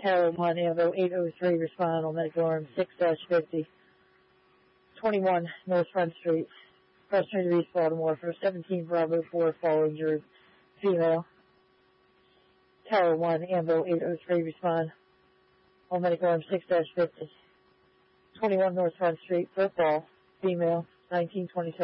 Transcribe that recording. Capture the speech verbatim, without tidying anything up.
Tower one, Ambo eight oh three, respond on medical arm six fifty, twenty-one North Front Street, Preston East, Baltimore, for seventeen Bravo four, fall injured, female. Tower one, Ambo eight oh three, respond on medical arm six fifty, twenty-one North Front Street, for fall, female, nineteen twenty-seven.